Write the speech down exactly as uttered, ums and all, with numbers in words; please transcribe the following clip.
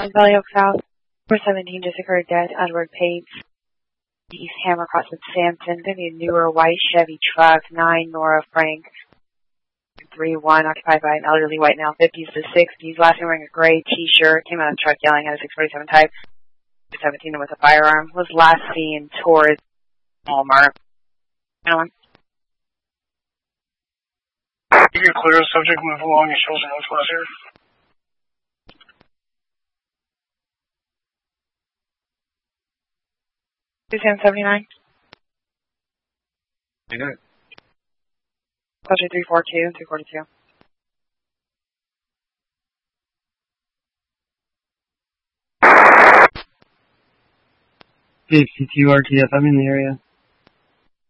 Valley Oak South, four seventeen just occurred dead, Edward Pates, East Hammer Cross at Sampson, gonna be a newer white Chevy truck, nine Nora Frank, three one, occupied by an elderly white male, fifties to sixties, last name wearing a gray t-shirt, came out of the truck yelling at a six forty-seven type, seventeen with a firearm, was last seen towards Walmart. Anyone? You get clear, subject move along your shoulder northwest here. two seven seventy-nine. You know it. Cluster three four two, three forty-two. fifty-two R T F, I'm in the area.